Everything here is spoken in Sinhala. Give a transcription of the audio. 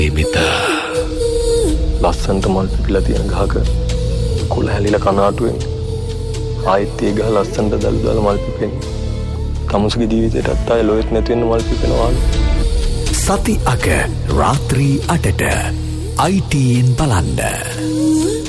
මිතා ලස්සන්ට මල් පිපිලා තියෙන ගහක කුල හැලිලා කනාටුවෙන් ආයෙත් ඒ ගහ ලස්සන්ට දල්දාලා මල් පිපෙන්නේ. තමුසුගේ ජීවිතේටත් ආයෙ ලොයෙත් නැති වෙන්න මල් පිපෙනවා. සති අග රාත්‍රී 8ට ITN බලන්න.